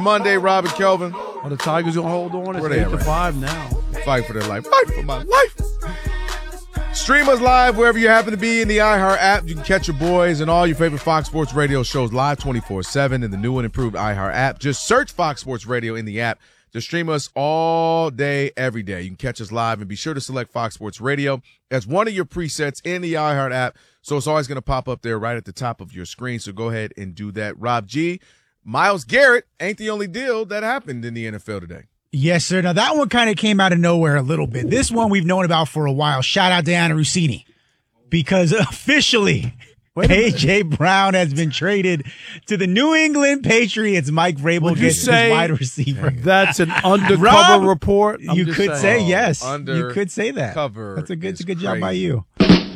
Monday, Rob and Kelvin. Oh, the Tigers going to hold on? It's Where they 8-5 now. Fight for their life. Fight for my life. Stream us live wherever you happen to be in the iHeart app. You can catch your boys and all your favorite Fox Sports Radio shows live 24/7 in the new and improved iHeart app. Just search Fox Sports Radio in the app to stream us all day, every day. You can catch us live and be sure to select Fox Sports Radio as one of your presets in the iHeart app. So it's always going to pop up there right at the top of your screen. So go ahead and do that. Rob G, Myles Garrett ain't the only deal that happened in the NFL today. Yes, sir. Now, that one kind of came out of nowhere a little bit. This one we've known about for a while. Shout out to Anna Rossini. Because officially, A.J. Brown has been traded to the New England Patriots. Mike Vrabel gets his wide receiver. That's an undercover report? You could say yes. You could say that. That's a good job by you.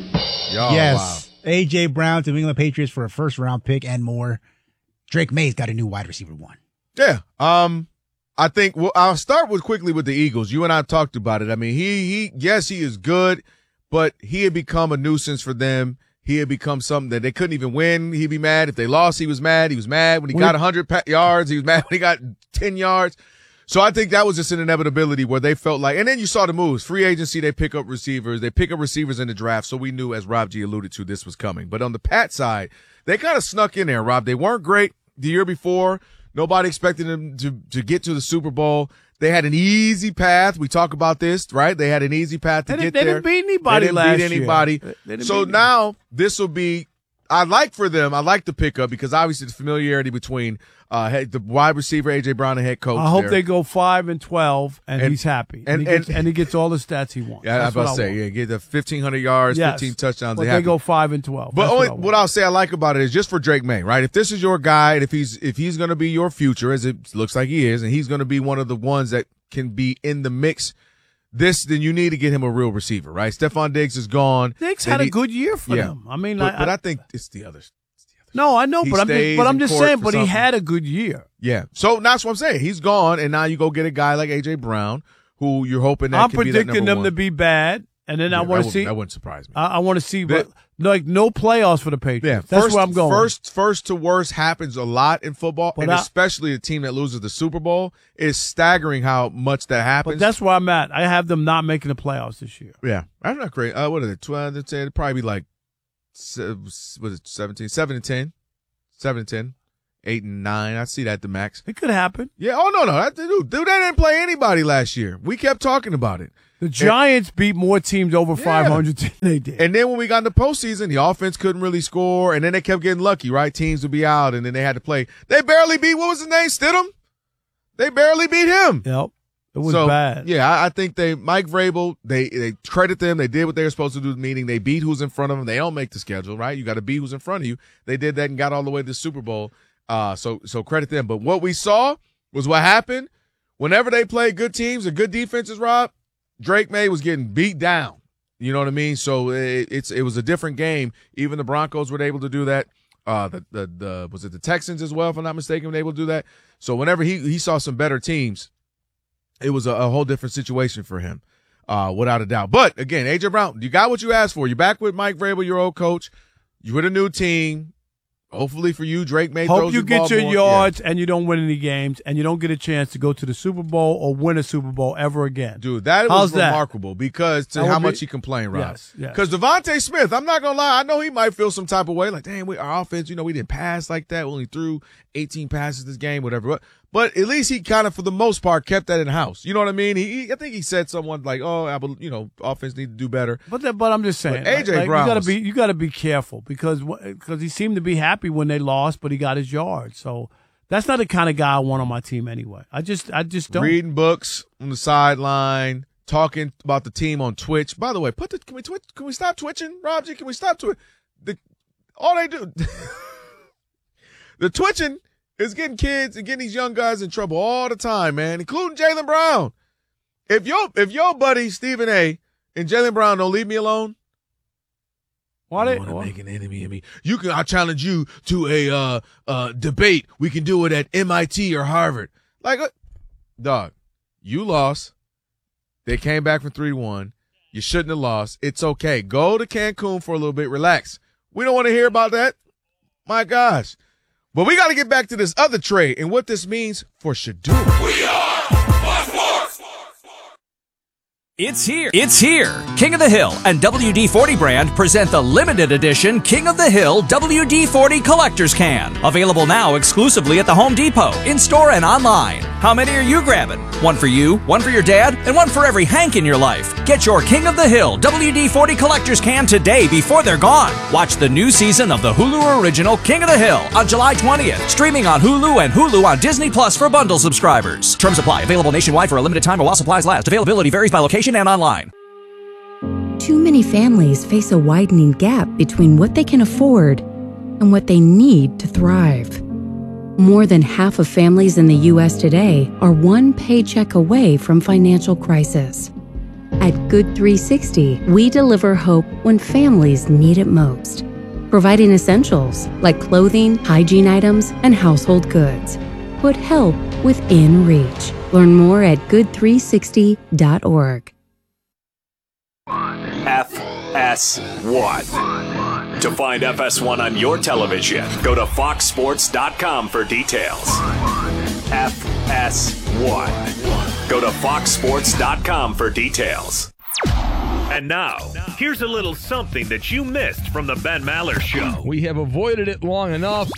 Yes. Wow. A.J. Brown to New England Patriots for a first-round pick and more. Drake May's got a new wide receiver one. Yeah. I think I'll start quickly with the Eagles. You and I talked about it. I mean, he is good, but he had become a nuisance for them. He had become something that they couldn't even win. He'd be mad. If they lost, he was mad. He was mad when he got 100 yards. He was mad when he got 10 yards. So I think that was just an inevitability where they felt like, and then you saw the moves. Free agency, they pick up receivers. They pick up receivers in the draft. So we knew, as Rob G alluded to, this was coming. But on the Pat side, they kind of snuck in there, Rob. They weren't great the year before. Nobody expected them to get to the Super Bowl. They had an easy path. We talk about this, right? They had an easy path to get there. They didn't beat anybody last year. They didn't beat anybody. So now this will be, I like the pickup because obviously the familiarity between the wide receiver A.J. Brown and head coach. I hope they go 5-12 and he's happy. And he gets all the stats he wants. Yeah, I was about to say, get the 1,500 yards, 15 touchdowns. But they go 5-12. But what I'll say I like about it is just for Drake May, right? If this is your guy, and if he's going to be your future, as it looks like he is, and he's going to be one of the ones that can be in the mix, then you need to get him a real receiver, right? Stephon Diggs is gone. Diggs had a good year for them. I mean, but I think it's the others. No, I know, but I'm just saying. But he had a good year. Yeah, so that's what I'm saying. He's gone, and now you go get a guy like A.J. Brown, who you're hoping that. I'm predicting them to be bad, and then I want to see. That wouldn't surprise me. I want to see, like no playoffs for the Patriots. Yeah, that's where I'm going. First to worst happens a lot in football, and especially a team that loses the Super Bowl. It's staggering how much that happens. But that's where I'm at. I have them not making the playoffs this year. Yeah, I'm not great. What are they? 12? It'd probably be like, was it 17? 7-10. 7-10, 8-9. I see that the max. It could happen. Yeah. Oh no. Dude, they didn't play anybody last year. We kept talking about it. The Giants beat more teams over 500 than they did. And then when we got in the postseason, the offense couldn't really score, and then they kept getting lucky, right? Teams would be out, and then they had to play. They barely beat, what was his name, Stidham? They barely beat him. Yep. It was bad. Yeah, I think Mike Vrabel, they credit them. They did what they were supposed to do, meaning they beat who's in front of them. They don't make the schedule, right? You got to beat who's in front of you. They did that and got all the way to the Super Bowl. So credit them. But what we saw was what happened whenever they played good teams and good defenses, Rob, Drake May was getting beat down. You know what I mean? So it was a different game. Even the Broncos were able to do that. Was it the Texans as well, if I'm not mistaken, were able to do that? So whenever he saw some better teams, it was a whole different situation for him, without a doubt. But, again, A.J. Brown, you got what you asked for. You're back with Mike Vrabel, your old coach. You're with a new team. Hopefully for you, Drake May throws the ball more. Hope you get your yards and you don't win any games and you don't get a chance to go to the Super Bowl or win a Super Bowl ever again. Dude, that was remarkable because how much he complained, Rob. Yes. Because Devontae Smith, I'm not going to lie, I know he might feel some type of way. Like, damn, our offense, we didn't pass like that. We only threw 18 passes this game, whatever. But at least he kind of, for the most part, kept that in-house. You know what I mean? I think he said someone like, offense need to do better. But I'm just saying. A.J. Brown. You got to be careful because he seemed to be happy when they lost, but he got his yards. So that's not the kind of guy I want on my team anyway. I just don't. Reading books on the sideline, talking about the team on Twitch. By the way, can we stop twitching, Rob G? Can we stop twitching? All they do, the twitching is getting kids and getting these young guys in trouble all the time, man, including Jaylen Brown. If your buddy Stephen A. and Jaylen Brown don't leave me alone, why they want to make an enemy of me? I challenge you to a debate. We can do it at MIT or Harvard. Like, dog, you lost. They came back from 3-1. You shouldn't have lost. It's okay. Go to Cancun for a little bit. Relax. We don't want to hear about that. My gosh. But we got to get back to this other trade and what this means for Shedeur. We are Fox Sports. It's here. King of the Hill and WD-40 brand present the limited edition King of the Hill WD-40 Collector's Can. Available now exclusively at the Home Depot, in-store and online. How many are you grabbing? One for you, one for your dad, and one for every Hank in your life. Get your King of the Hill WD-40 Collector's Can today before they're gone. Watch the new season of the Hulu original King of the Hill on July 20th. Streaming on Hulu and Hulu on Disney Plus for bundle subscribers. Terms apply. Available nationwide for a limited time or while supplies last. Availability varies by location and online. Too many families face a widening gap between what they can afford and what they need to thrive. More than half of families in the U.S. today are one paycheck away from financial crisis. At Good 360, we deliver hope when families need it most, providing essentials like clothing, hygiene items, and household goods. Put help within reach. Learn more at good360.org. FS1. To find FS1 on your television, go to foxsports.com for details. FS1. Go to foxsports.com for details. And now, here's a little something that you missed from the Ben Maller Show. We have avoided it long enough.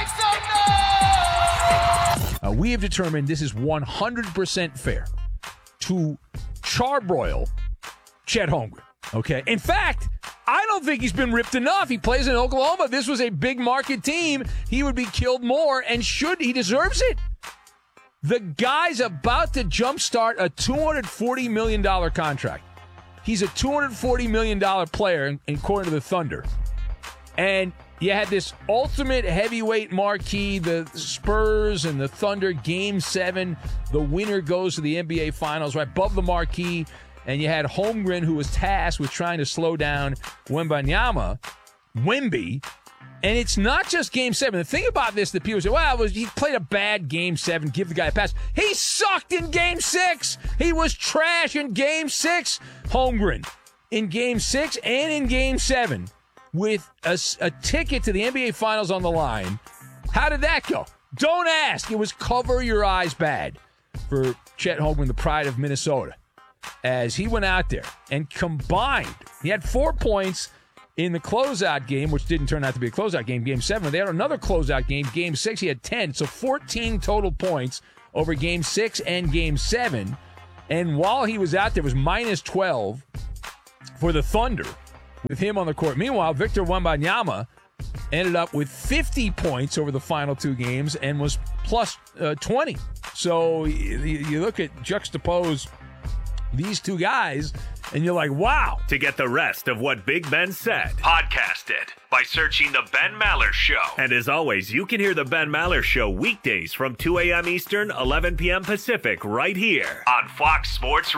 We have determined this is 100% fair to charbroil Chet Holmgren. Okay. In fact, I don't think he's been ripped enough. He plays in Oklahoma. This was a big market team. He would be killed more, and he deserves it. The guy's about to jumpstart a $240 million contract. He's a $240 million player, according to the Thunder. And you had this ultimate heavyweight marquee, the Spurs and the Thunder, Game 7. The winner goes to the NBA Finals, right above the marquee. And you had Holmgren, who was tasked with trying to slow down Wembanyama, Wemby. And it's not just Game 7. The thing about this that people say, well, he played a bad Game 7, give the guy a pass. He sucked in Game 6. He was trash in Game 6. Holmgren in Game 6 and in Game 7 with a ticket to the NBA Finals on the line. How did that go? Don't ask. It was cover your eyes bad for Chet Holmgren, the pride of Minnesota, as he went out there and combined. He had 4 points in the closeout game, which didn't turn out to be a closeout game, Game 7. They had another closeout game, Game 6. He had 10, so 14 total points over Game 6 and Game 7. And while he was out there, it was minus 12 for the Thunder with him on the court. Meanwhile, Victor Wembanyama ended up with 50 points over the final 2 games and was plus 20. So you look at juxtapose these two guys, and you're like, wow. To get the rest of what Big Ben said, podcast it by searching The Ben Maller Show. And as always, you can hear The Ben Maller Show weekdays from 2 a.m. Eastern, 11 p.m. Pacific, right here on Fox Sports